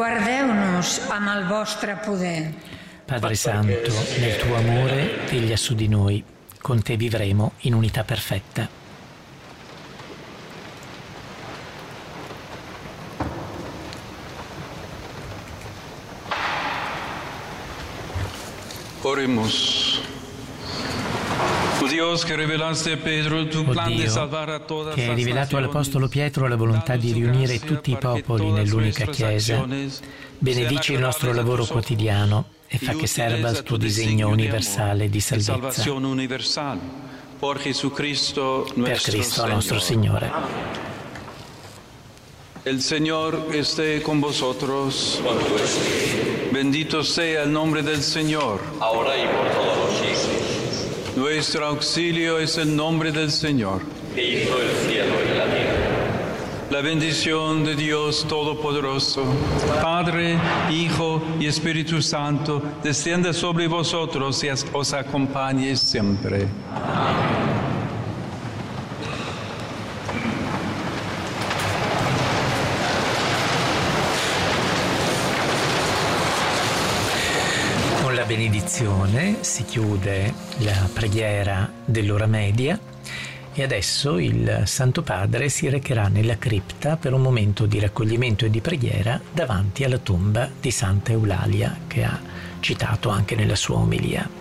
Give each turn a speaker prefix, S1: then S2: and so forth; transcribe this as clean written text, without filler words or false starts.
S1: Guardeu-nos amb el vostre poder.
S2: Padre Santo, nel tuo amore veglia su di noi. Con te vivremo in unità perfetta.
S3: Oremos. O Dios che rivelaste a Pedro tu plan di salvare a todas
S2: che hai rivelato all'Apostolo Pietro la volontà di riunire tutti i popoli nell'unica Chiesa, benedici il nostro lavoro quotidiano e fa che serva al tuo disegno universale di salvezza.
S3: Per Cristo
S2: nostro Signore.
S3: El Señor esté con vosotros. Bendito sea el nombre del Señor.
S4: Ahora y por todos los siglos.
S3: Nuestro auxilio es el nombre del Señor.
S4: Que hizo el cielo y la tierra.
S3: La bendición de Dios Todopoderoso, Padre, Hijo y Espíritu Santo, descienda sobre vosotros y os acompañe siempre.
S4: Amén.
S2: La benedizione si chiude la preghiera dell'ora media e adesso il Santo Padre si recherà nella cripta per un momento di raccoglimento e di preghiera davanti alla tomba di Santa Eulalia che ha citato anche nella sua omelia.